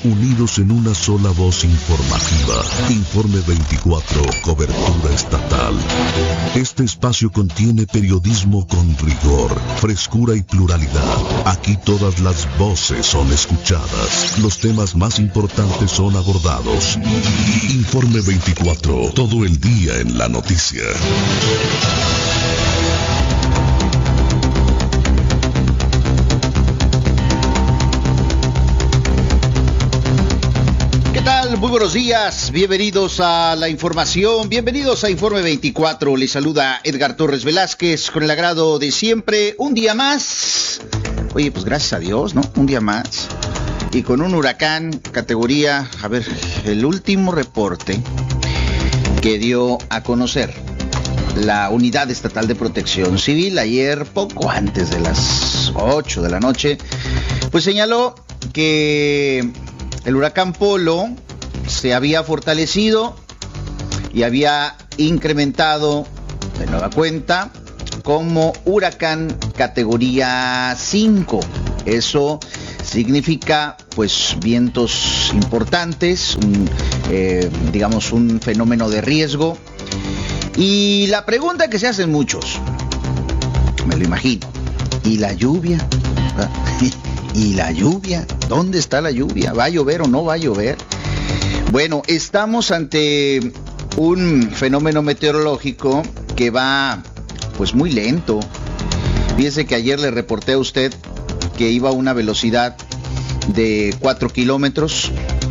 unidos en una sola voz informativa. Informe 24, cobertura estatal. Este espacio contiene periodismo con rigor, frescura y pluralidad. Aquí todas las voces son escuchadas. Los temas más importantes son abordados. Informe 24, todo el día en la noticia. Muy buenos días, bienvenidos a la información, bienvenidos a Informe 24, les saluda Edgar Torres Velázquez con el agrado de siempre, un día más, oye pues gracias a Dios, ¿no? Un día más, y con un huracán categoría, a ver, el último reporte que dio a conocer la Unidad Estatal de Protección Civil ayer poco antes de las 8 de la noche, pues señaló que el huracán Polo se había fortalecido y había incrementado de nueva cuenta como huracán categoría 5. Eso significa pues vientos importantes, un fenómeno de riesgo. Y la pregunta que se hacen muchos, me lo imagino, ¿y la lluvia? ¿Y la lluvia? ¿Dónde está la lluvia? ¿Va a llover o no va a llover? Bueno, estamos ante un fenómeno meteorológico que va pues muy lento. Fíjese que ayer le reporté a usted que iba a una velocidad de 4 kilómetros.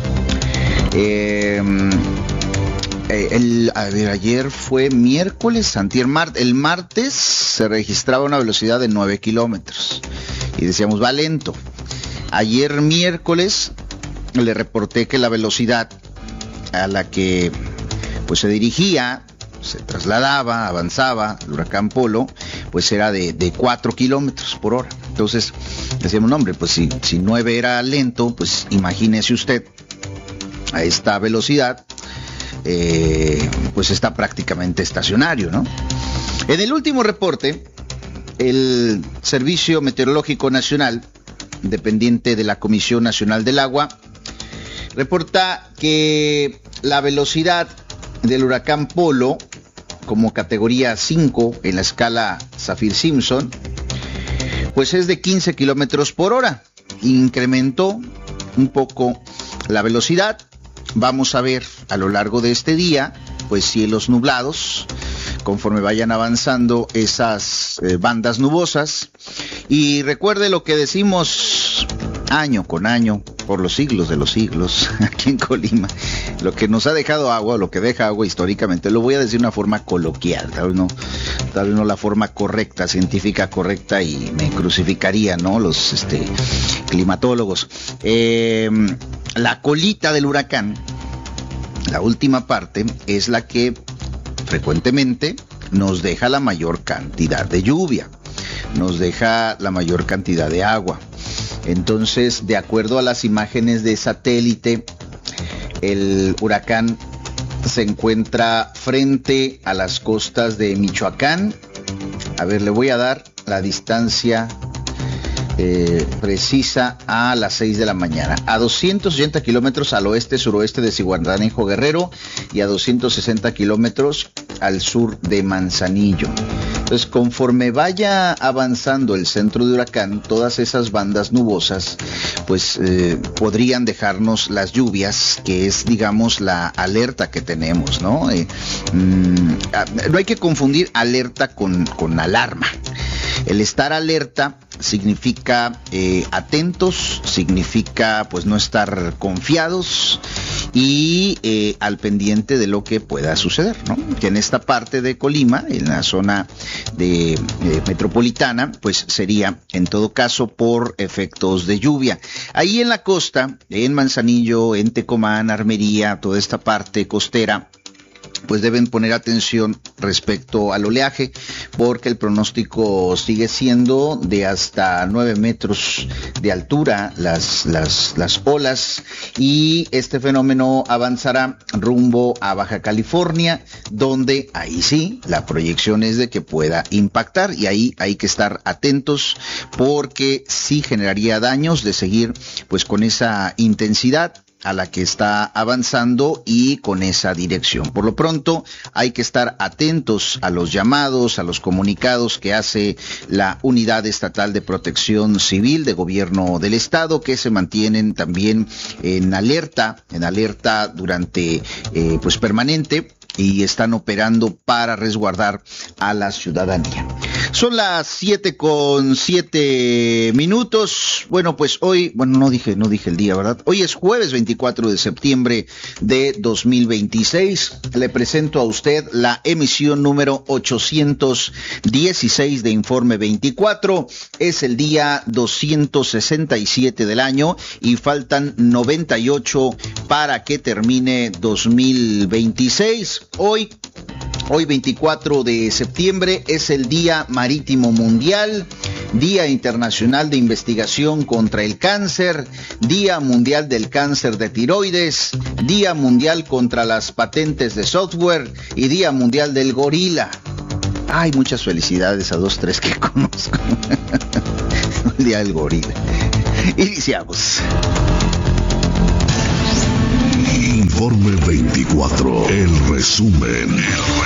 Ayer fue miércoles, el martes se registraba una velocidad de 9 kilómetros. Y decíamos, va lento. Ayer miércoles le reporté que la velocidad a la que pues se dirigía, se trasladaba, avanzaba el huracán Polo, pues era de 4 kilómetros por hora. Entonces decíamos, no, hombre, pues si 9 era lento, pues imagínese usted a esta velocidad, pues está prácticamente estacionario, ¿no? En el último reporte, el Servicio Meteorológico Nacional, dependiente de la Comisión Nacional del Agua, reporta que la velocidad del huracán Polo, como categoría 5 en la escala Saffir-Simpson, pues es de 15 kilómetros por hora. Incrementó un poco la velocidad. Vamos a ver a lo largo de este día, pues cielos nublados, conforme vayan avanzando esas bandas nubosas. Y recuerde lo que decimos año con año, por los siglos de los siglos, aquí en Colima, lo que nos ha dejado agua, lo que deja agua históricamente, lo voy a decir de una forma coloquial, tal vez no la forma correcta, científica correcta, y me crucificarían, ¿no?, los climatólogos. La colita del huracán, la última parte, es la que frecuentemente nos deja la mayor cantidad de lluvia, nos deja la mayor cantidad de agua. Entonces, de acuerdo a las imágenes de satélite, el huracán se encuentra frente a las costas de Michoacán. A ver, le voy a dar la distancia precisa a las 6 de la mañana. A 280 kilómetros al oeste-suroeste de Zihuatanejo, Guerrero, y a 260 kilómetros al sur de Manzanillo. Entonces, conforme vaya avanzando el centro de huracán, todas esas bandas nubosas, pues podrían dejarnos las lluvias, que es, digamos, la alerta que tenemos, ¿no? No hay que confundir alerta con alarma. El estar alerta significa atentos, significa pues no estar confiados y al pendiente de lo que pueda suceder, ¿no? Que en esta parte de Colima, en la zona de metropolitana, pues sería en todo caso por efectos de lluvia. Ahí en la costa, en Manzanillo, en Tecomán, Armería, toda esta parte costera, pues deben poner atención respecto al oleaje, porque el pronóstico sigue siendo de hasta 9 metros de altura las olas, y este fenómeno avanzará rumbo a Baja California, donde ahí sí la proyección es de que pueda impactar, y ahí hay que estar atentos porque sí generaría daños de seguir pues con esa intensidad a la que está avanzando y con esa dirección. Por lo pronto hay que estar atentos a los llamados, a los comunicados que hace la Unidad Estatal de Protección Civil de Gobierno del Estado, que se mantienen también en alerta durante pues permanente, y están operando para resguardar a la ciudadanía. Son las 7:07. Bueno, pues hoy, no dije el día, ¿verdad? Hoy es jueves 24 de septiembre de 2026. Le presento a usted la emisión número 816 de Informe 24. Es el día 267 del año y faltan 98 para que termine 2026. Hoy 24 de septiembre es el Día Marítimo Mundial, Día Internacional de Investigación contra el Cáncer, Día Mundial del Cáncer de Tiroides, Día Mundial contra las Patentes de Software y Día Mundial del Gorila. Ay, muchas felicidades a 2-3 que conozco. El Día del Gorila. Iniciamos. Informe 24, el resumen.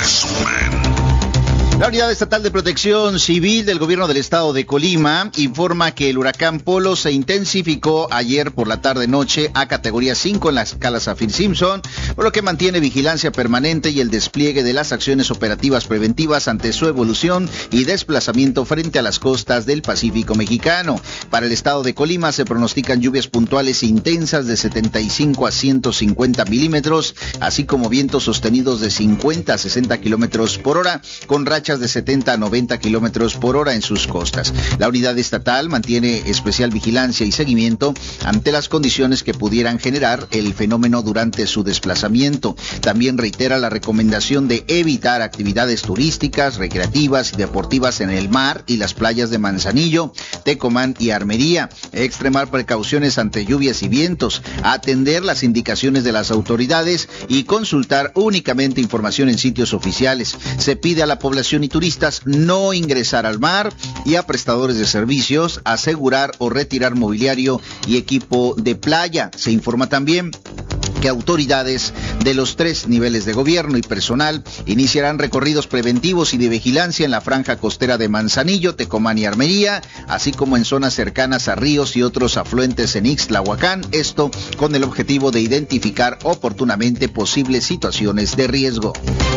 La Unidad Estatal de Protección Civil del Gobierno del Estado de Colima informa que el huracán Polo se intensificó ayer por la tarde-noche a categoría 5 en la escala Saffir-Simpson, por lo que mantiene vigilancia permanente y el despliegue de las acciones operativas preventivas ante su evolución y desplazamiento frente a las costas del Pacífico mexicano. Para el Estado de Colima se pronostican lluvias puntuales intensas de 75 a 150 milímetros, así como vientos sostenidos de 50 a 60 kilómetros por hora, con rachas de 70 a 90 kilómetros por hora en sus costas. La unidad estatal mantiene especial vigilancia y seguimiento ante las condiciones que pudieran generar el fenómeno durante su desplazamiento. También reitera la recomendación de evitar actividades turísticas, recreativas y deportivas en el mar y las playas de Manzanillo, Tecomán y Armería, extremar precauciones ante lluvias y vientos, atender las indicaciones de las autoridades y consultar únicamente información en sitios oficiales. Se pide a la población y turistas no ingresar al mar, y a prestadores de servicios asegurar o retirar mobiliario y equipo de playa. Se informa también que autoridades de los 3 niveles de gobierno y personal iniciarán recorridos preventivos y de vigilancia en la franja costera de Manzanillo, Tecomán y Armería, así como en zonas cercanas a ríos y otros afluentes en Ixtlahuacán, esto con el objetivo de identificar oportunamente posibles situaciones de riesgo.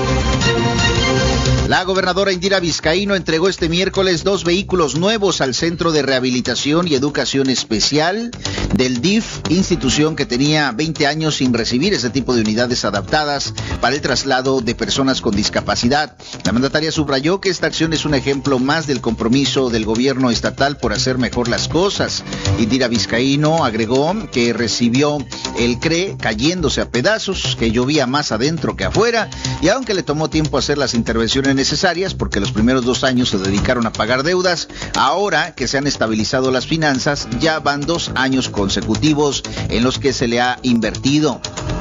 La gobernadora Indira Vizcaíno entregó este miércoles 2 vehículos nuevos al Centro de Rehabilitación y Educación Especial del DIF, institución que tenía 20 años sin recibir ese tipo de unidades adaptadas para el traslado de personas con discapacidad. La mandataria subrayó que esta acción es un ejemplo más del compromiso del gobierno estatal por hacer mejor las cosas. Indira Vizcaíno agregó que recibió el CRE cayéndose a pedazos, que llovía más adentro que afuera, y aunque le tomó tiempo hacer las intervenciones necesarias, porque los primeros 2 años se dedicaron a pagar deudas, ahora que se han estabilizado las finanzas, ya van 2 años consecutivos en los que se le ha invertido.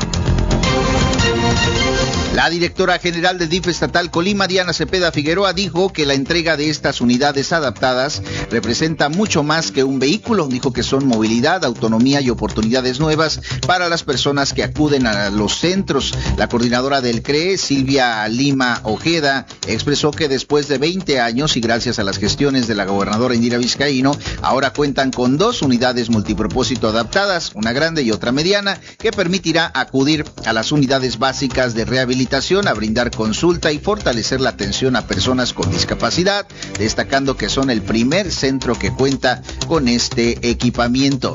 La directora general del DIF estatal Colima, Diana Cepeda Figueroa, dijo que la entrega de estas unidades adaptadas representa mucho más que un vehículo. Dijo que son movilidad, autonomía y oportunidades nuevas para las personas que acuden a los centros. La coordinadora del CRE, Silvia Lima Ojeda, expresó que después de 20 años y gracias a las gestiones de la gobernadora Indira Vizcaíno, ahora cuentan con 2 unidades multipropósito adaptadas, una grande y otra mediana, que permitirá acudir a las unidades básicas de rehabilitación, a brindar consulta y fortalecer la atención a personas con discapacidad, destacando que son el primer centro que cuenta con este equipamiento.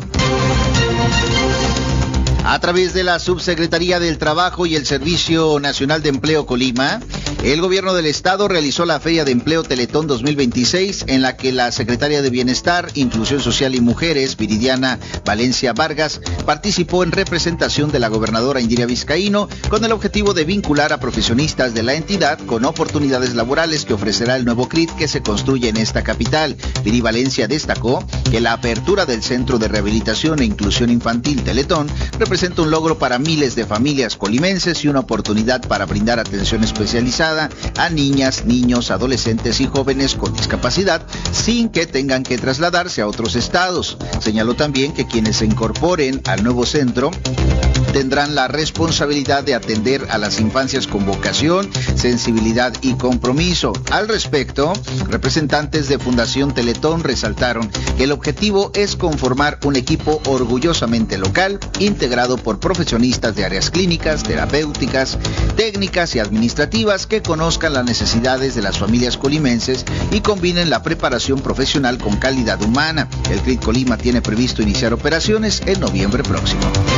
A través de la Subsecretaría del Trabajo y el Servicio Nacional de Empleo Colima, El gobierno del estado realizó la Feria de Empleo Teletón 2026, en la que la secretaria de Bienestar, Inclusión Social y Mujeres, Viridiana Valencia Vargas, participó en representación de la gobernadora Indira Vizcaíno, con el objetivo de vincular a profesionistas de la entidad con oportunidades laborales que ofrecerá el nuevo CRIT que se construye en esta capital. Viri Valencia destacó que la apertura del Centro de Rehabilitación e Inclusión Infantil Teletón representa un logro para miles de familias colimenses y una oportunidad para brindar atención especializada a niñas, niños, adolescentes y jóvenes con discapacidad sin que tengan que trasladarse a otros estados. Señaló también que quienes se incorporen al nuevo centro tendrán la responsabilidad de atender a las infancias con vocación, sensibilidad y compromiso. Al respecto, representantes de Fundación Teletón resaltaron que el objetivo es conformar un equipo orgullosamente local, integrado por profesionistas de áreas clínicas, terapéuticas, técnicas y administrativas que conozcan las necesidades de las familias colimenses y combinen la preparación profesional con calidad humana. El CRIT Colima tiene previsto iniciar operaciones en noviembre próximo.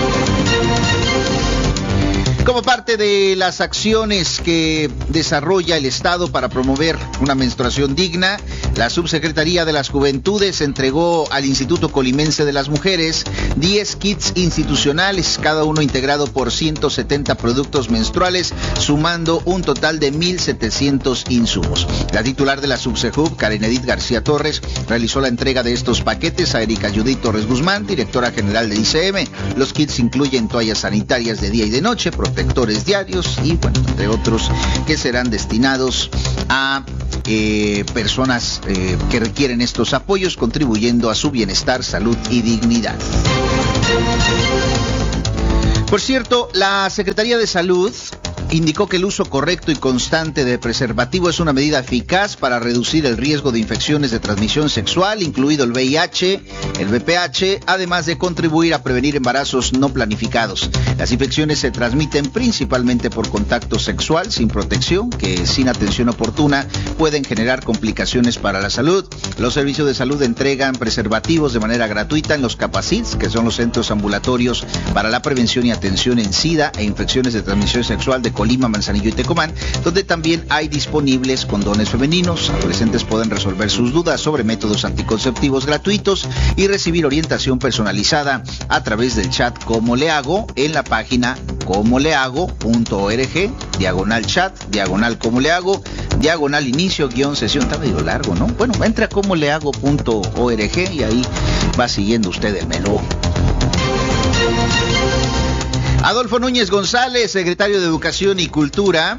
Como parte de las acciones que desarrolla el Estado para promover una menstruación digna, la Subsecretaría de las Juventudes entregó al Instituto Colimense de las Mujeres 10 kits institucionales, cada uno integrado por 170 productos menstruales, sumando un total de 1,700 insumos. La titular de la Subsejub, Karen Edith García Torres, realizó la entrega de estos paquetes a Erika Judith Torres Guzmán, directora general de ICM. Los kits incluyen toallas sanitarias de día y de noche, protectores diarios y, bueno, entre otros, que serán destinados a personas que requieren estos apoyos, contribuyendo a su bienestar, salud y dignidad. Por cierto, la Secretaría de Salud indicó que el uso correcto y constante de preservativo es una medida eficaz para reducir el riesgo de infecciones de transmisión sexual, incluido el VIH, el VPH, además de contribuir a prevenir embarazos no planificados. Las infecciones se transmiten principalmente por contacto sexual sin protección, que sin atención oportuna pueden generar complicaciones para la salud. Los servicios de salud entregan preservativos de manera gratuita en los Capacits, que son los centros ambulatorios para la prevención y atención en SIDA e infecciones de transmisión sexual de Colima, Manzanillo y Tecomán, donde también hay disponibles condones femeninos. Adolescentes pueden resolver sus dudas sobre métodos anticonceptivos gratuitos y recibir orientación personalizada a través del chat Cómo Le Hago en la página comolehago.org, /chat, /Cómo Le Hago, /inicio-sesión. Está medio largo, ¿no? Bueno, entra a comolehago.org y ahí va siguiendo usted el menú. Adolfo Núñez González, secretario de Educación y Cultura,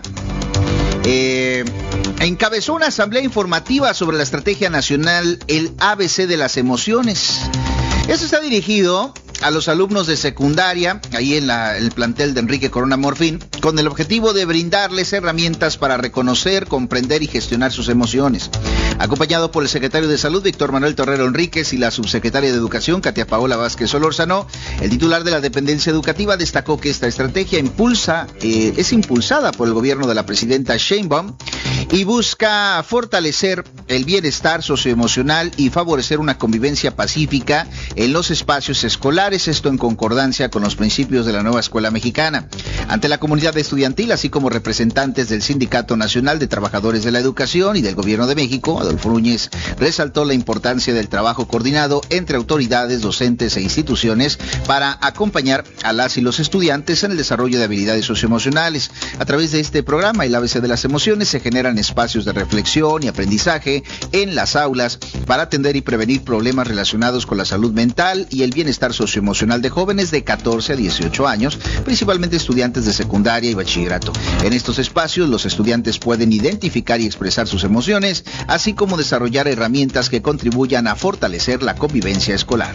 encabezó una asamblea informativa sobre la estrategia nacional, el ABC de las emociones. Esto está dirigido a los alumnos de secundaria, ahí en el plantel de Enrique Corona Morfín, con el objetivo de brindarles herramientas para reconocer, comprender y gestionar sus emociones. Acompañado por el secretario de Salud, Víctor Manuel Torrero Enríquez, y la subsecretaria de Educación, Katia Paola Vázquez Solórzano, el titular de la dependencia educativa destacó que esta estrategia es impulsada por el gobierno de la presidenta Sheinbaum y busca fortalecer el bienestar socioemocional y favorecer una convivencia pacífica en los espacios escolares, esto en concordancia con los principios de la nueva escuela mexicana. Ante la comunidad estudiantil, así como representantes del Sindicato Nacional de Trabajadores de la Educación y del Gobierno de México, Adolfo Núñez resaltó la importancia del trabajo coordinado entre autoridades, docentes e instituciones para acompañar a las y los estudiantes en el desarrollo de habilidades socioemocionales. A través de este programa, el ABC de las emociones, se generan espacios de reflexión y aprendizaje en las aulas para atender y prevenir problemas relacionados con la salud mental y el bienestar socioemocional de jóvenes de 14 a 18 años, principalmente estudiantes de secundaria y bachillerato. En estos espacios, los estudiantes pueden identificar y expresar sus emociones, así como desarrollar herramientas que contribuyan a fortalecer la convivencia escolar.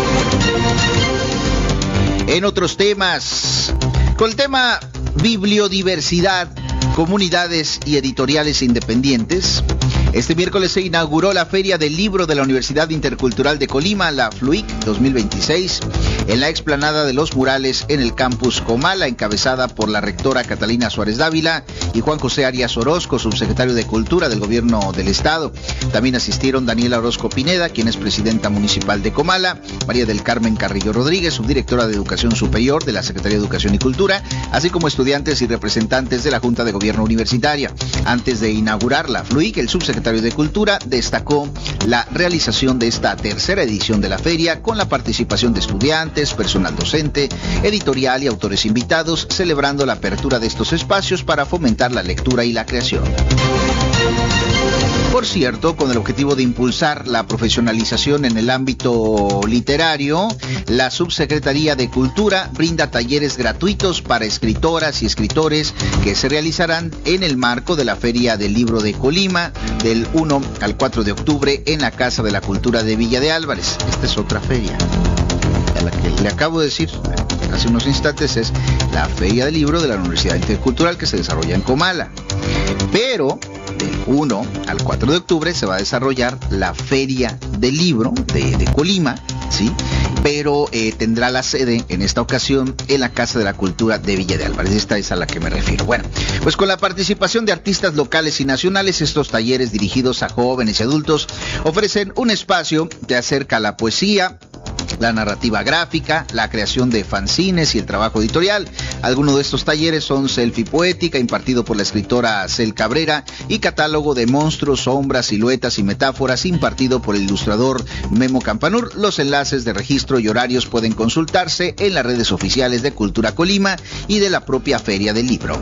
En otros temas, con el tema bibliodiversidad, comunidades y editoriales independientes, Este miércoles se inauguró la Feria del Libro de la Universidad Intercultural de Colima, la FLUIC 2026, en la explanada de los murales en el campus Comala, encabezada por la rectora Catalina Suárez Dávila y Juan José Arias Orozco, subsecretario de Cultura del Gobierno del Estado. También asistieron Daniela Orozco Pineda, quien es presidenta municipal de Comala, María del Carmen Carrillo Rodríguez, subdirectora de Educación Superior de la Secretaría de Educación y Cultura, así como estudiantes y representantes de la Junta de Gobierno Universitaria. Antes de inaugurar la FLUIC, el subsecretario de Cultura destacó la realización de esta tercera edición de la feria con la participación de estudiantes, personal docente, editorial y autores invitados, celebrando la apertura de estos espacios para fomentar la lectura y la creación. Por cierto, con el objetivo de impulsar la profesionalización en el ámbito literario, la Subsecretaría de Cultura brinda talleres gratuitos para escritoras y escritores que se realizarán en el marco de la Feria del Libro de Colima del 1 al 4 de octubre en la Casa de la Cultura de Villa de Álvarez. Esta es otra feria. A la que le acabo de decir hace unos instantes es la Feria del Libro de la Universidad Intercultural que se desarrolla en Comala. Pero del 1 al 4 de octubre se va a desarrollar la Feria del Libro de Colima, ¿sí? Pero tendrá la sede en esta ocasión en la Casa de la Cultura de Villa de Álvarez. Esta es a la que me refiero. Bueno, pues con la participación de artistas locales y nacionales, estos talleres dirigidos a jóvenes y adultos ofrecen un espacio que acerca la poesía, la narrativa gráfica, la creación de fanzines y el trabajo editorial. Algunos de estos talleres son Selfie Poética, impartido por la escritora Cel Cabrera, y Catálogo de Monstruos, Sombras, Siluetas y Metáforas, impartido por el ilustrador Memo Campanur. Los enlaces de registro y horarios pueden consultarse en las redes oficiales de Cultura Colima y de la propia Feria del Libro.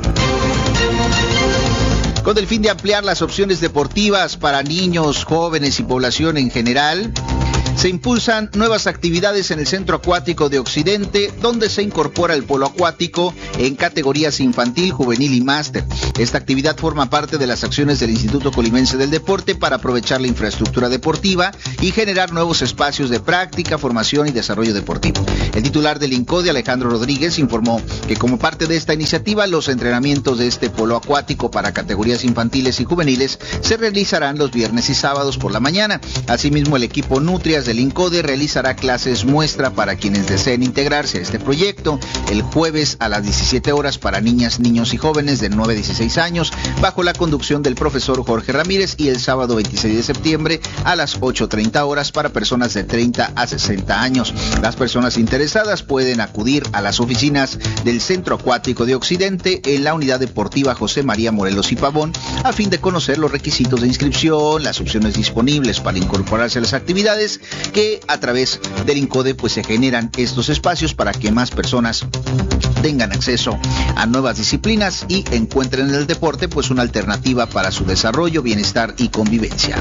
Con el fin de ampliar las opciones deportivas para niños, jóvenes y población en general, se impulsan nuevas actividades en el Centro Acuático de Occidente, donde se incorpora el polo acuático en categorías infantil, juvenil y máster. Esta actividad forma parte de las acciones del Instituto Colimense del Deporte para aprovechar la infraestructura deportiva y generar nuevos espacios de práctica, formación y desarrollo deportivo. El titular del INCODE, Alejandro Rodríguez, informó que como parte de esta iniciativa, los entrenamientos de este polo acuático para categorías infantiles y juveniles se realizarán los viernes y sábados por la mañana. Asimismo, el equipo Nutrias del INCODE realizará clases muestra para quienes deseen integrarse a este proyecto el jueves a las 17 horas para niñas, niños y jóvenes de 9 a 16 años bajo la conducción del profesor Jorge Ramírez, y el sábado 26 de septiembre a las 8:30 horas para personas de 30 a 60 años. Las personas interesadas pueden acudir a las oficinas del Centro Acuático de Occidente en la Unidad Deportiva José María Morelos y Pavón a fin de conocer los requisitos de inscripción, las opciones disponibles para incorporarse a las actividades que a través del INCODE pues se generan estos espacios para que más personas tengan acceso a nuevas disciplinas y encuentren en el deporte pues una alternativa para su desarrollo, bienestar y convivencia.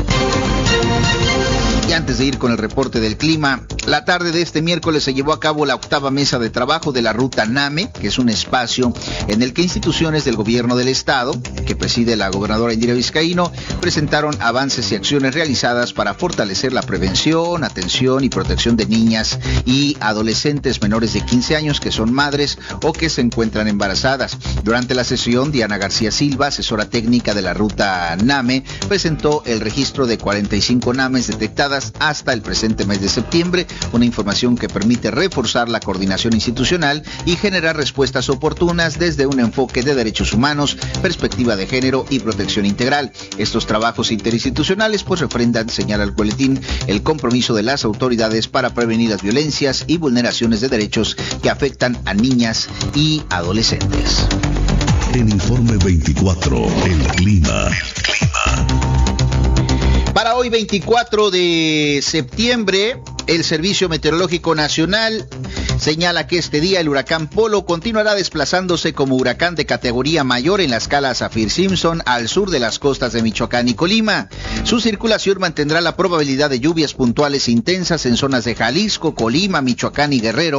Y antes de ir con el reporte del clima, la tarde de este miércoles se llevó a cabo la 8ª mesa de trabajo de la Ruta NAME, que es un espacio en el que instituciones del gobierno del estado, que preside la gobernadora Indira Vizcaíno, presentaron avances y acciones realizadas para fortalecer la prevención, atención y protección de niñas y adolescentes menores de 15 años que son madres o que se encuentran embarazadas. Durante la sesión, Diana García Silva, asesora técnica de la Ruta NAME, presentó el registro de 45 NAMEs detectadas hasta el presente mes de septiembre, una información que permite reforzar la coordinación institucional y generar respuestas oportunas desde un enfoque de derechos humanos, perspectiva de género y protección integral. Estos trabajos interinstitucionales pues refrendan, señala el boletín, el compromiso de las autoridades para prevenir las violencias y vulneraciones de derechos que afectan a niñas y adolescentes. En Informe 24, el clima. Para hoy 24 de septiembre, el Servicio Meteorológico Nacional señala que este día el huracán Polo continuará desplazándose como huracán de categoría mayor en la escala Saffir-Simpson al sur de las costas de Michoacán y Colima. Su circulación mantendrá la probabilidad de lluvias puntuales intensas en zonas de Jalisco, Colima, Michoacán y Guerrero,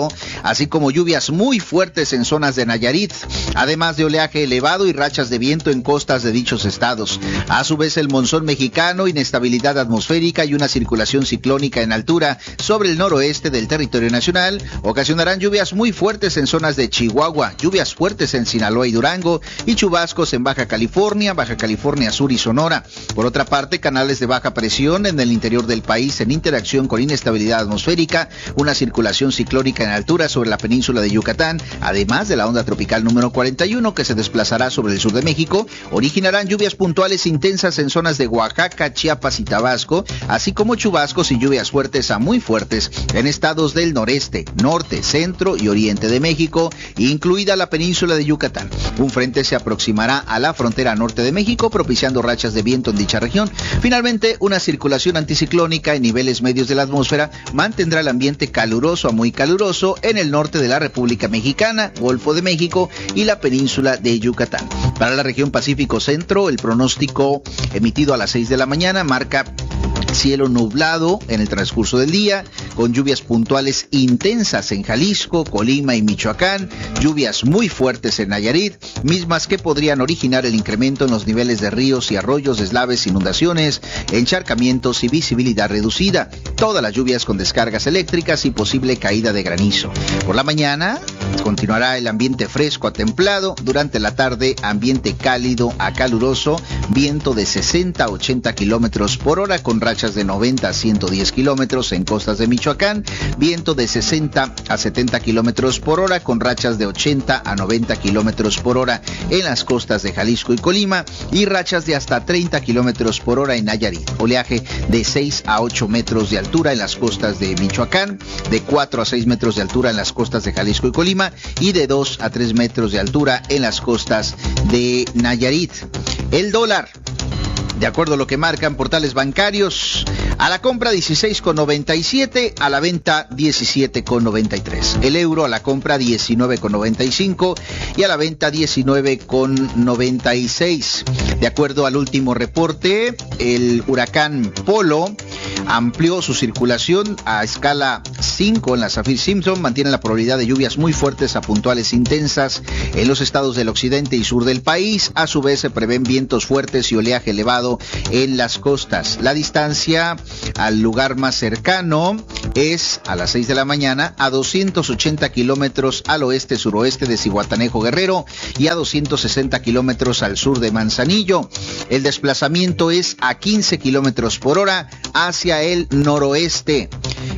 así como lluvias muy fuertes en zonas de Nayarit, además de oleaje elevado y rachas de viento en costas de dichos estados. A su vez, el monzón mexicano, inestabilidad atmosférica y una circulación ciclónica en altura sobre el noroeste del territorio nacional ocasionarán lluvias muy fuertes en zonas de Chihuahua, lluvias fuertes en Sinaloa y Durango y chubascos en Baja California Sur y Sonora. Por otra parte, canales de baja presión en el interior del país en interacción con inestabilidad atmosférica, una circulación ciclónica en altura sobre la península de Yucatán, además de la onda tropical número 41 que se desplazará sobre el sur de México, originarán lluvias puntuales intensas en zonas de Oaxaca, Chiapas y Tabasco, así como chubascos y lluvias fuertes a muy fuertes en estados del noreste, norte, centro y oriente de México, incluida la península de Yucatán. Un frente se aproximará a la frontera norte de México, propiciando rachas de viento en dicha región. Finalmente, una circulación anticiclónica en niveles medios de la atmósfera mantendrá el ambiente caluroso a muy caluroso en el norte de la República Mexicana, Golfo de México y la península de Yucatán. Para la región Pacífico Centro, el pronóstico emitido a las 6 de la mañana marca cielo nublado en el transcurso del día, con lluvias puntuales intensas en Jalisco, Colima y Michoacán, lluvias muy fuertes en Nayarit, mismas que podrían originar el incremento en los niveles de ríos y arroyos, deslaves, inundaciones, encharcamientos y visibilidad reducida. Todas las lluvias con descargas eléctricas y posible caída de granizo. Por la mañana continuará el ambiente fresco a templado, durante la tarde ambiente cálido a caluroso, viento de 60 a 80 kilómetros por hora con rachas de 90 a 110 kilómetros en costas de Michoacán, viento de 60 a 70 kilómetros por hora con rachas de 80 a 90 kilómetros por hora en las costas de Jalisco y Colima y rachas de hasta 30 kilómetros por hora en Nayarit. Oleaje de 6 a 8 metros de altura en las costas de Michoacán, de 4 a 6 metros de altura en las costas de Jalisco y Colima y de 2 a 3 metros de altura en las costas de Nayarit. El dólar, de acuerdo a lo que marcan portales bancarios, a la compra 16,97, a la venta 17,93. El euro a la compra 19,95 y a la venta 19,96. De acuerdo al último reporte, el huracán Polo amplió su circulación a escala 5 en la Saffir-Simpson, mantiene la probabilidad de lluvias muy fuertes a puntuales intensas en los estados del occidente y sur del país. A su vez se prevén vientos fuertes y oleaje elevado en las costas. La distancia al lugar más cercano es a las 6 de la mañana a 280 kilómetros al oeste-suroeste de Zihuatanejo, Guerrero, y a 260 kilómetros al sur de Manzanillo. El desplazamiento es a 15 kilómetros por hora hacia el noroeste.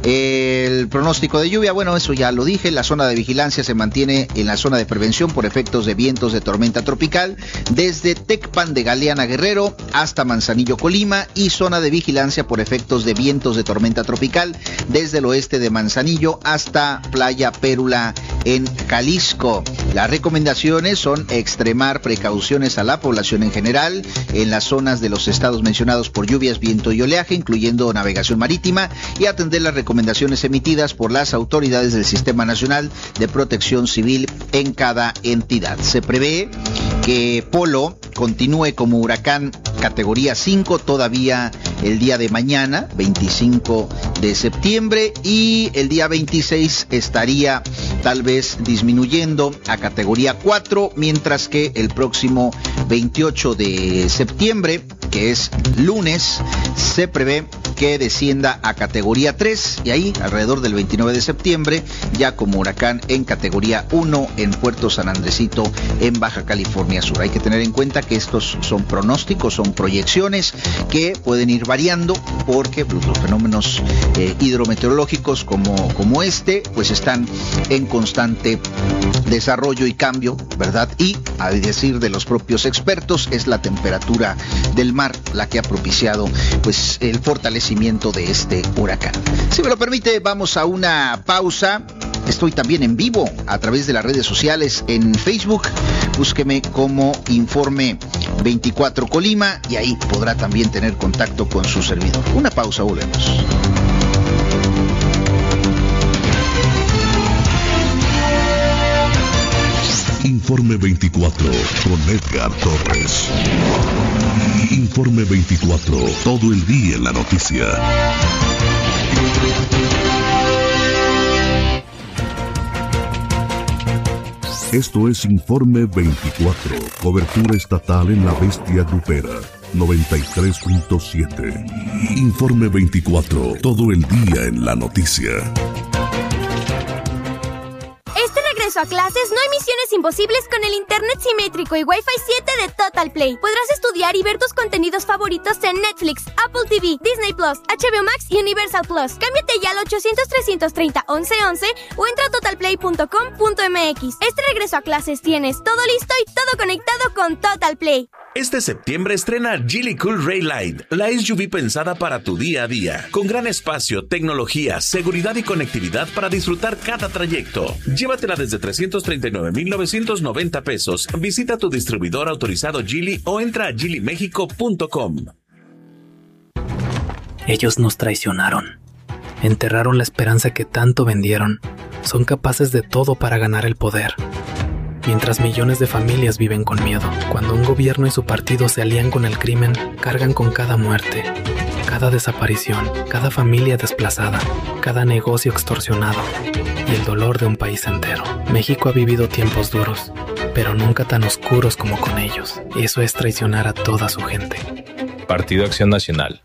El pronóstico de lluvia, bueno, eso ya lo dije. La zona de vigilancia se mantiene en la zona de prevención por efectos de vientos de tormenta tropical desde Tecpan de Galeana, Guerrero, hasta Manzanillo, Colima, y zona de vigilancia por efectos de vientos de tormenta tropical desde el oeste de Manzanillo hasta Playa Pérula en Jalisco. Las recomendaciones son extremar precauciones a la población en general en las zonas de los estados mencionados por lluvias, viento y oleaje, incluyendo navegación marítima, y atender las recomendaciones emitidas por las autoridades del Sistema Nacional de Protección Civil en cada entidad. Se prevé que Polo continúe como huracán categoría 5 todavía el día de mañana, 25 de septiembre, y el día 26 estaría tal vez disminuyendo a categoría 4, mientras que el próximo 28 de septiembre, que es lunes, se prevé que descienda a categoría 3 y ahí alrededor del 29 de septiembre ya como huracán en categoría 1 en Puerto San Andresito en Baja California Sur. Hay que tener en cuenta que estos son pronósticos, son proyecciones que pueden ir variando porque pues, los fenómenos hidrometeorológicos como este pues están en constante desarrollo y cambio, ¿verdad? Y a decir de los propios expertos es la temperatura del mar la que ha propiciado pues el fortalecimiento de este huracán. Si me lo permite, vamos a una pausa. Estoy también en vivo a través de las redes sociales en Facebook. Búsqueme como Informe 24 Colima y ahí podrá también tener contacto con su servidor. Una pausa, volvemos. Informe 24 con Edgar Torres. Informe 24, todo el día en la noticia. Esto es Informe 24, cobertura estatal en la bestia grupera. 93.7. Informe 24, todo el día en la noticia. A clases, no hay misiones imposibles con el internet simétrico y Wi-Fi 7 de Total Play. Podrás estudiar y ver tus contenidos favoritos en Netflix, Apple TV, Disney Plus, HBO Max y Universal Plus. Cámbiate ya al 800-330-1111 o entra a totalplay.com.mx. Este regreso a clases tienes todo listo y todo conectado con Total Play. Este septiembre estrena Geely Cool Rayline, la SUV pensada para tu día a día, con gran espacio, tecnología, seguridad y conectividad para disfrutar cada trayecto. Llévatela desde 339,990 pesos. Visita tu distribuidor autorizado Geely o entra a geelymexico.com. Ellos nos traicionaron. Enterraron la esperanza que tanto vendieron. Son capaces de todo para ganar el poder. Mientras millones de familias viven con miedo, cuando un gobierno y su partido se alían con el crimen, cargan con cada muerte, cada desaparición, cada familia desplazada, cada negocio extorsionado y el dolor de un país entero. México ha vivido tiempos duros, pero nunca tan oscuros como con ellos. Eso es traicionar a toda su gente. Partido Acción Nacional.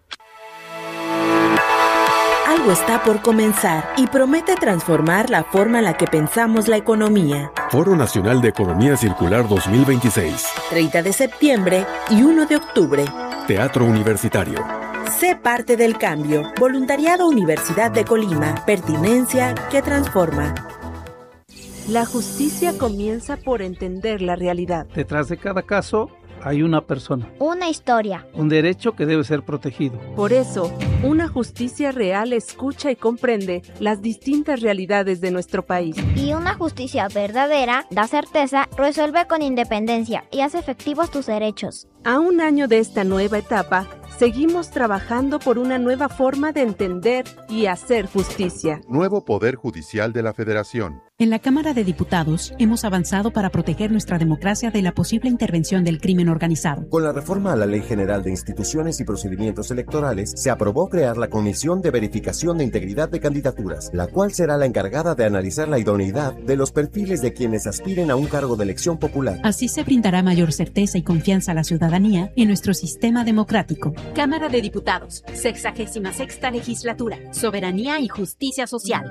Algo está por comenzar y promete transformar la forma en la que pensamos la economía. Foro Nacional de Economía Circular 2026. 30 de septiembre y 1 de octubre. Teatro Universitario. Sé parte del cambio. Voluntariado Universidad de Colima. Pertinencia que transforma. La justicia comienza por entender la realidad. Detrás de cada caso hay una persona. Una historia. Un derecho que debe ser protegido. Por eso, una justicia real escucha y comprende las distintas realidades de nuestro país. Y una justicia verdadera da certeza, resuelve con independencia y hace efectivos tus derechos. A un año de esta nueva etapa, seguimos trabajando por una nueva forma de entender y hacer justicia. Nuevo Poder Judicial de la Federación. En la Cámara de Diputados hemos avanzado para proteger nuestra democracia de la posible intervención del crimen organizado. Con la reforma a la Ley General de Instituciones y Procedimientos Electorales, se aprobó crear la Comisión de Verificación de Integridad de Candidaturas, la cual será la encargada de analizar la idoneidad de los perfiles de quienes aspiren a un cargo de elección popular. Así se brindará mayor certeza y confianza a la ciudadanía en nuestro sistema democrático. Cámara de Diputados, 66ª Legislatura, Soberanía y Justicia Social.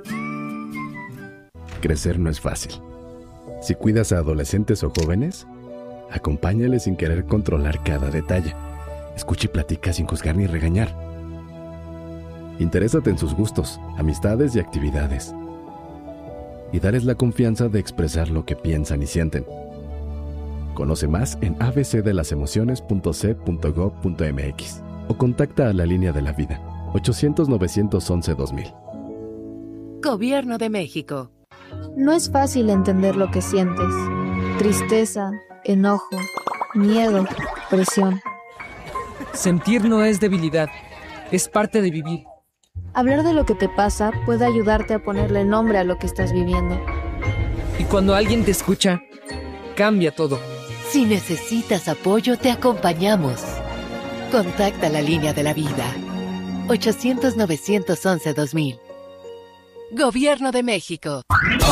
Crecer no es fácil. Si cuidas a adolescentes o jóvenes, acompáñales sin querer controlar cada detalle. Escucha y platica sin juzgar ni regañar. Interésate en sus gustos, amistades y actividades. Y dales la confianza de expresar lo que piensan y sienten. Conoce más en abcdelasemociones.c.gov.mx o contacta a la Línea de la Vida, 800-911-2000. Gobierno de México. No es fácil entender lo que sientes. Tristeza, enojo, miedo, presión. Sentir no es debilidad, es parte de vivir. Hablar de lo que te pasa puede ayudarte a ponerle nombre a lo que estás viviendo. Y cuando alguien te escucha, cambia todo. Si necesitas apoyo, te acompañamos. Contacta la Línea de la Vida. 800-911-2000. Gobierno de México.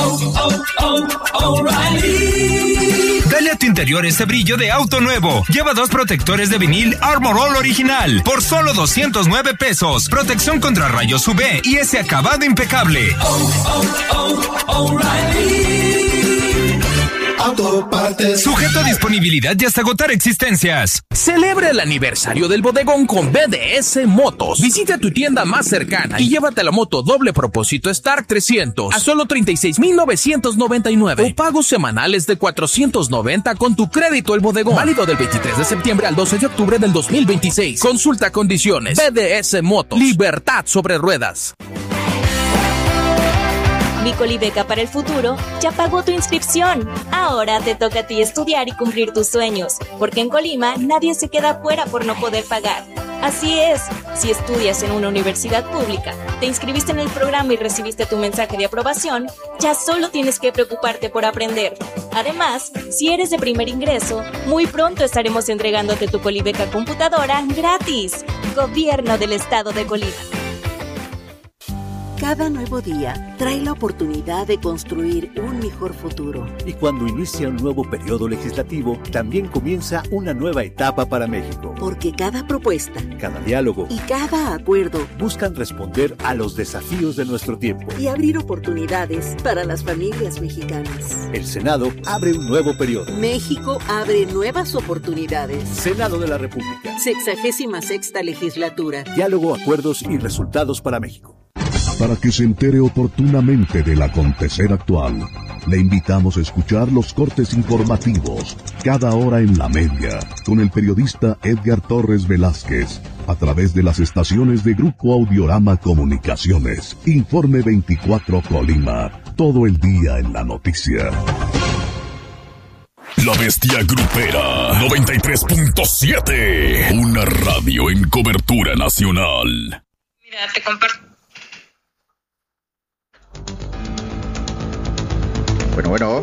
Dale a tu interior ese brillo de auto nuevo. Lleva 2 protectores de vinil Armor All original por solo 209 pesos. Protección contra rayos UV y ese acabado impecable. Autopartes. Sujeto a disponibilidad y hasta agotar existencias. Celebra el aniversario del bodegón con BDS Motos. Visita tu tienda más cercana y llévate la moto doble propósito Stark 300 a solo 36,999 o pagos semanales de 490 con tu crédito El Bodegón. Válido del 23 de septiembre al 12 de octubre del 2026. Consulta condiciones. BDS Motos. Libertad sobre ruedas. Mi Colibeca para el futuro ya pagó tu inscripción. Ahora te toca a ti estudiar y cumplir tus sueños, porque en Colima nadie se queda fuera por no poder pagar. Así es, si estudias en una universidad pública, te inscribiste en el programa y recibiste tu mensaje de aprobación, ya solo tienes que preocuparte por aprender. Además, si eres de primer ingreso, muy pronto estaremos entregándote tu Colibeca computadora gratis. Gobierno del Estado de Colima. Cada nuevo día trae la oportunidad de construir un mejor futuro. Y cuando inicia un nuevo periodo legislativo, también comienza una nueva etapa para México. Porque cada propuesta, cada diálogo y cada acuerdo buscan responder a los desafíos de nuestro tiempo y abrir oportunidades para las familias mexicanas. El Senado abre un nuevo periodo. México abre nuevas oportunidades. Senado de la República. 66ª legislatura. Diálogo, acuerdos y resultados para México. Para que se entere oportunamente del acontecer actual, le invitamos a escuchar los cortes informativos cada hora en La Media con el periodista Edgar Torres Velázquez a través de las estaciones de Grupo Audiorama Comunicaciones. Informe 24 Colima, todo el día en la noticia. La Bestia Grupera 93.7, una radio en cobertura nacional. Mira, te comparto. Bueno.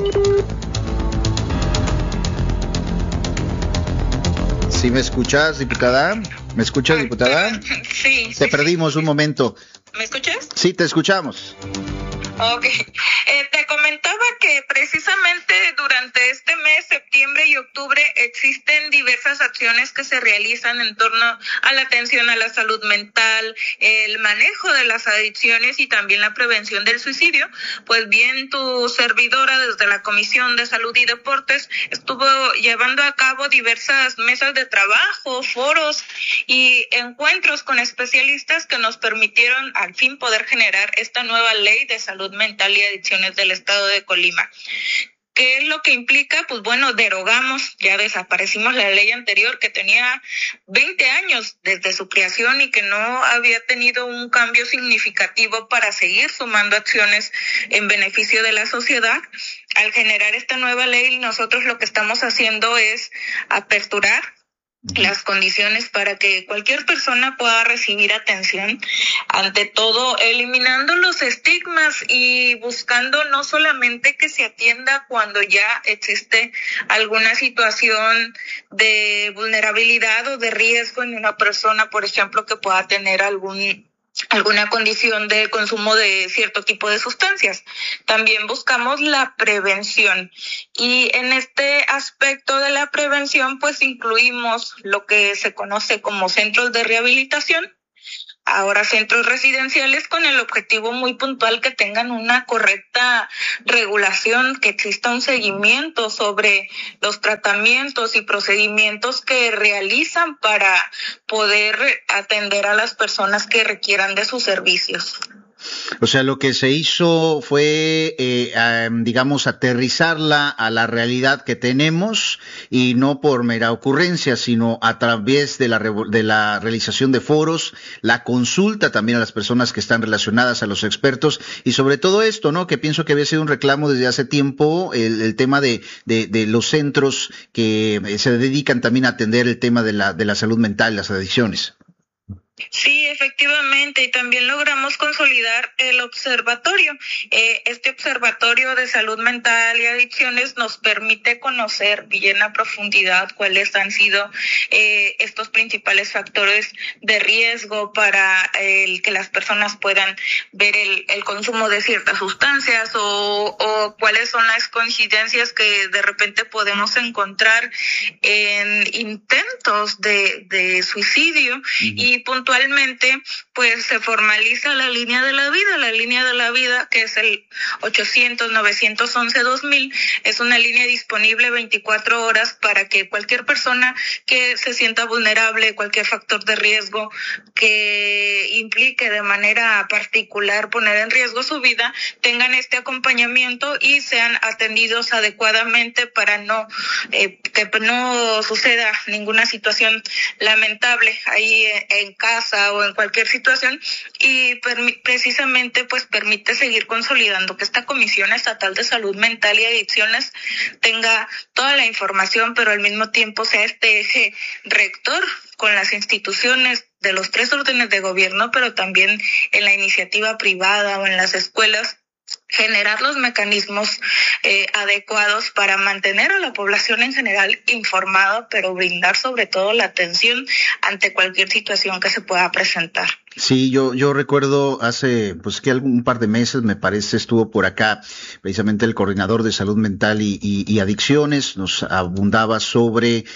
¿Sí me escuchas, diputada? ¿Me escuchas, diputada? Sí. Te perdimos un momento. ¿Me escuchas? Sí, te escuchamos. Ok. Te comentaba que precisamente durante este mes, septiembre y octubre, existen diversas acciones que se realizan en torno a la atención a la salud mental, el manejo de las adicciones y también la prevención del suicidio. Pues bien, tu servidora desde la Comisión de Salud y Deportes estuvo llevando a cabo diversas mesas de trabajo, foros y encuentros con especialistas que nos permitieron al fin poder generar esta nueva ley de salud mental y adicciones del estado de Colima. ¿Qué es lo que implica? Pues bueno, ya desaparecimos la ley anterior que tenía 20 años desde su creación y que no había tenido un cambio significativo para seguir sumando acciones en beneficio de la sociedad. Al generar esta nueva ley, nosotros lo que estamos haciendo es aperturar las condiciones para que cualquier persona pueda recibir atención, ante todo eliminando los estigmas y buscando no solamente que se atienda cuando ya existe alguna situación de vulnerabilidad o de riesgo en una persona, por ejemplo, que pueda tener alguna condición de consumo de cierto tipo de sustancias. También buscamos la prevención y en este aspecto de la prevención pues incluimos lo que se conoce como centros de rehabilitación, ahora centros residenciales, con el objetivo muy puntual que tengan una correcta regulación, que exista un seguimiento sobre los tratamientos y procedimientos que realizan para poder atender a las personas que requieran de sus servicios. O sea, lo que se hizo fue, digamos, aterrizarla a la realidad que tenemos y no por mera ocurrencia, sino a través de la realización de foros, la consulta también a las personas que están relacionadas, a los expertos y sobre todo esto, ¿no? Que pienso que había sido un reclamo desde hace tiempo, el tema de los centros que se dedican también a atender el tema de la salud mental, las adicciones. Sí, efectivamente, y también logramos consolidar el observatorio. Este observatorio de salud mental y adicciones nos permite conocer bien a profundidad cuáles han sido estos principales factores de riesgo para que las personas puedan ver el consumo de ciertas sustancias o cuáles son las coincidencias que de repente podemos encontrar en intentos de suicidio. Y puntualmente pues se formaliza la línea de la vida, que es el 800-911-2000, es una línea disponible 24 horas para que cualquier persona que se sienta vulnerable, cualquier factor de riesgo que implique de manera particular poner en riesgo su vida, tengan este acompañamiento y sean atendidos adecuadamente para que no suceda ninguna situación lamentable ahí en casa o en cualquier situación, y precisamente pues permite seguir consolidando que esta Comisión Estatal de Salud Mental y Adicciones tenga toda la información, pero al mismo tiempo sea este eje rector con las instituciones de los 3 órdenes de gobierno, pero también en la iniciativa privada o en las escuelas, generar los mecanismos adecuados para mantener a la población en general informada, pero brindar sobre todo la atención ante cualquier situación que se pueda presentar. Sí, yo recuerdo hace un par de meses, me parece, estuvo por acá precisamente el coordinador de salud mental y adicciones, nos abundaba sobre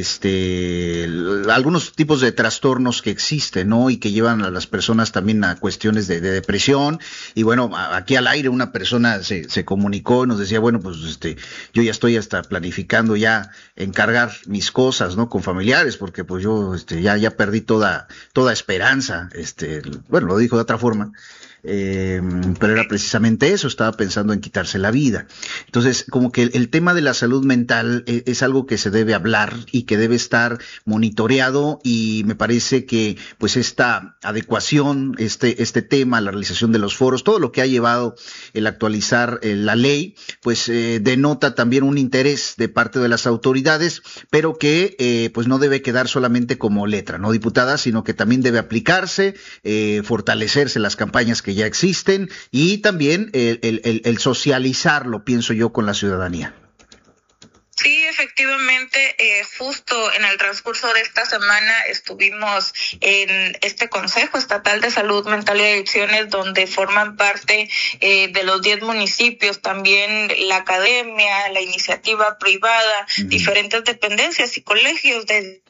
algunos tipos de trastornos que existen, ¿no? Y que llevan a las personas también a cuestiones de depresión. Y bueno, aquí al aire una persona se comunicó y nos decía, bueno, pues yo ya estoy hasta planificando ya encargar mis cosas, ¿no? Con familiares, porque pues yo ya perdí toda esperanza. Bueno, lo dijo de otra forma, pero era precisamente eso, estaba pensando en quitarse la vida. Entonces, como que el tema de la salud mental es algo que se debe hablar y que debe estar monitoreado, y me parece que pues esta adecuación, este tema, la realización de los foros, todo lo que ha llevado el actualizar la ley, pues denota también un interés de parte de las autoridades, pero que pues no debe quedar solamente como letra, ¿no, diputada? Sino que también debe aplicarse, fortalecerse las campañas que ya existen, y también el socializarlo, pienso yo, con la ciudadanía. Sí, efectivamente, justo en el transcurso de esta semana estuvimos en este Consejo Estatal de Salud Mental y Adicciones, donde forman parte de los 10 municipios, también la academia, la iniciativa privada, diferentes dependencias y colegios de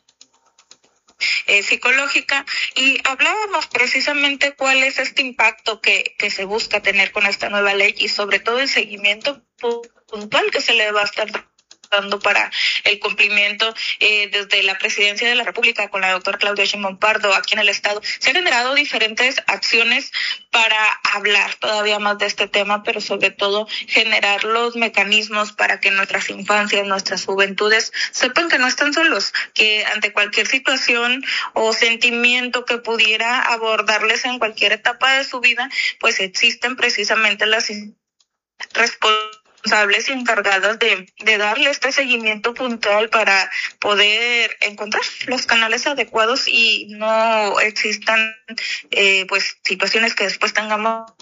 psicológica, y hablábamos precisamente cuál es este impacto que se busca tener con esta nueva ley, y sobre todo el seguimiento puntual que se le va a estar dando para el cumplimiento. Desde la Presidencia de la República, con la doctora Claudia Sheinbaum Pardo, aquí en el Estado, se han generado diferentes acciones para hablar todavía más de este tema, pero sobre todo generar los mecanismos para que nuestras infancias, nuestras juventudes sepan que no están solos, que ante cualquier situación o sentimiento que pudiera abordarles en cualquier etapa de su vida, pues existen precisamente las responsables y encargadas de darle este seguimiento puntual para poder encontrar los canales adecuados y no existan pues situaciones que después tengamos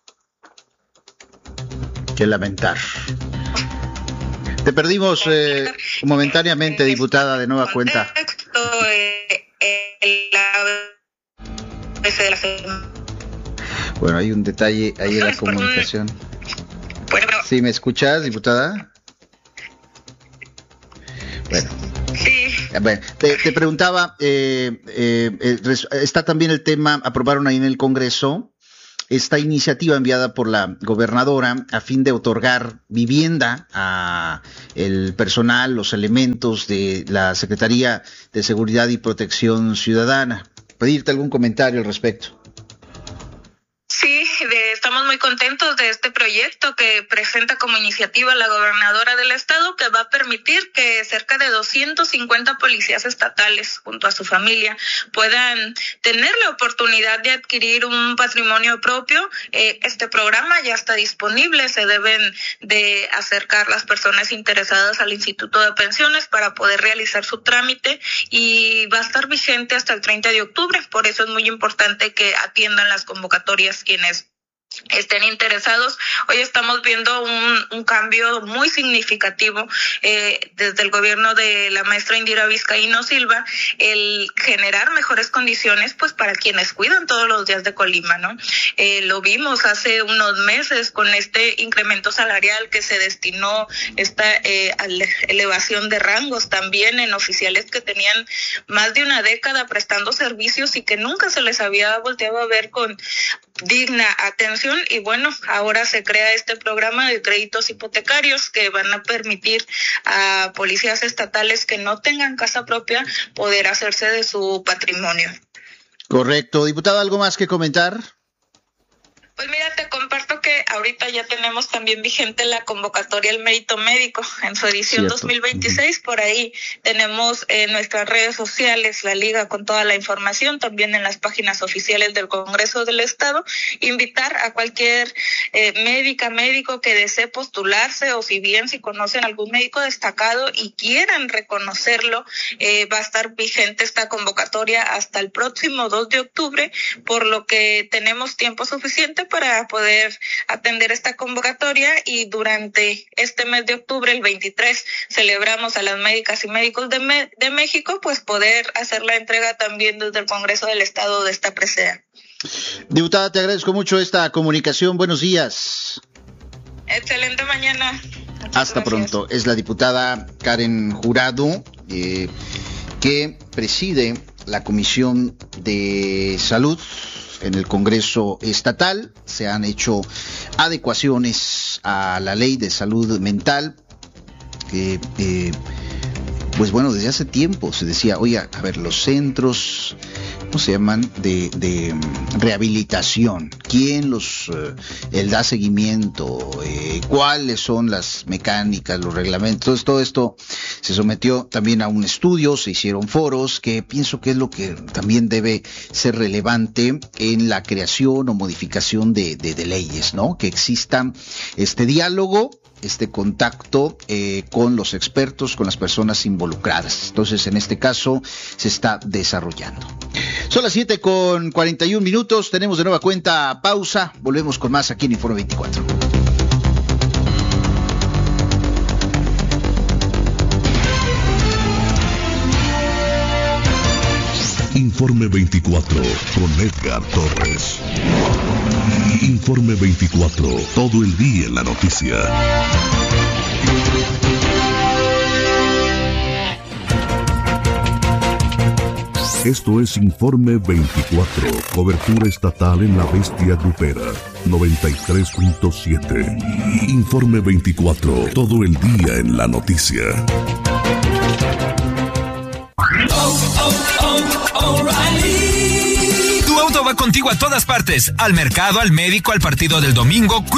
que lamentar. Te perdimos momentáneamente, diputada, de nueva cuenta. Bueno, hay un detalle ahí en la comunicación. ¿Sí me escuchas, diputada? Bueno. Sí. Bueno, te preguntaba, está también el tema, aprobaron ahí en el Congreso esta iniciativa enviada por la gobernadora a fin de otorgar vivienda a el personal, los elementos de la Secretaría de Seguridad y Protección Ciudadana. Pedirte algún comentario al respecto. Sí, estamos muy contentos de este proyecto que presenta como iniciativa la gobernadora del estado, que va a permitir que cerca de 250 policías estatales junto a su familia puedan tener la oportunidad de adquirir un patrimonio propio. Este programa ya está disponible, se deben de acercar las personas interesadas al Instituto de Pensiones para poder realizar su trámite, y va a estar vigente hasta el 30 de octubre, por eso es muy importante que atiendan las convocatorias quienes estén interesados. Hoy estamos viendo un cambio muy significativo desde el gobierno de la maestra Indira Vizcaíno Silva, el generar mejores condiciones pues para quienes cuidan todos los días de Colima, ¿no? Lo vimos hace unos meses con este incremento salarial que se destinó, esta elevación de rangos también en oficiales que tenían más de una década prestando servicios y que nunca se les había volteado a ver con digna atención. Y bueno, ahora se crea este programa de créditos hipotecarios que van a permitir a policías estatales que no tengan casa propia poder hacerse de su patrimonio. Correcto. Diputado, ¿algo más que comentar? Pues mira, te comparto que ahorita ya tenemos también vigente la convocatoria al mérito médico en su edición 2026. Por ahí tenemos en nuestras redes sociales la liga con toda la información, también en las páginas oficiales del Congreso del Estado. Invitar a cualquier médico que desee postularse, o si conocen algún médico destacado y quieran reconocerlo, va a estar vigente esta convocatoria hasta el próximo 2 de octubre, por lo que tenemos tiempo suficiente para poder atender esta convocatoria, y durante este mes de octubre, el 23, celebramos a las médicas y médicos de México, pues poder hacer la entrega también desde el Congreso del Estado de esta presea. Diputada, te agradezco mucho esta comunicación. Buenos días. Excelente mañana. Hasta pronto. Es la diputada Karen Jurado, que preside la Comisión de Salud en el Congreso Estatal. Se han hecho adecuaciones a la Ley de Salud Mental, que pues bueno, desde hace tiempo se decía, oye, a ver, los centros, ¿cómo se llaman?, de rehabilitación, ¿quién los da seguimiento? ¿Cuáles son las mecánicas, los reglamentos? Todo esto se sometió también a un estudio, se hicieron foros, que pienso que es lo que también debe ser relevante en la creación o modificación de leyes, ¿no? Que exista este diálogo, este contacto con los expertos, con las personas involucradas. Entonces, en este caso, se está desarrollando. Son las 7:41. Tenemos de nueva cuenta pausa. Volvemos con más aquí en Informe 24. Informe 24 con Edgar Torres. Informe 24, todo el día en la noticia. Esto es Informe 24, cobertura estatal en la bestia grupera, 93.7. Informe 24, todo el día en la noticia. Tu auto va contigo a todas partes, al mercado, al médico, al partido del domingo.